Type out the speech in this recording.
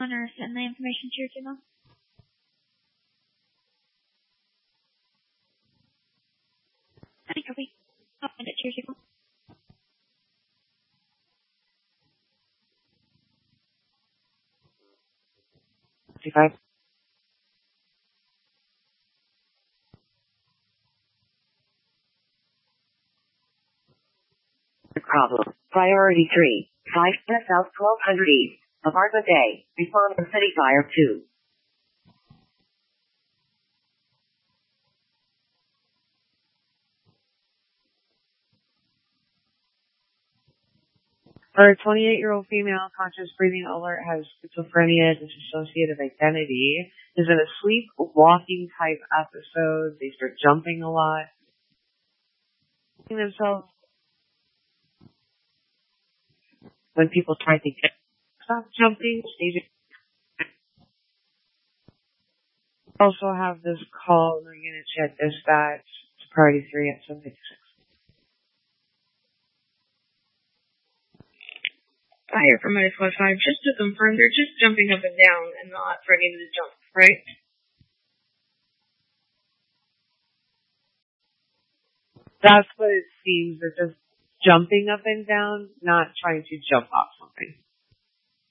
or send the information to your email? Any copy. I'll send it to your email. $55. Problem. Priority 3. 5 South 1200 East. Apartment A. Respond to City Fire 2. For a 28-year-old female, conscious breathing alert has schizophrenia, dissociative identity. Is it a sleepwalking type episode? They start jumping a lot. Themselves when people try to stop jumping, staging. Also have this call, we're going to check dispatch to Priority 3 at 756. Fire from my Squad 5. Just to confirm, they're just jumping up and down and not ready to jump, right? That's what it seems. They're just jumping up and down, not trying to jump off something.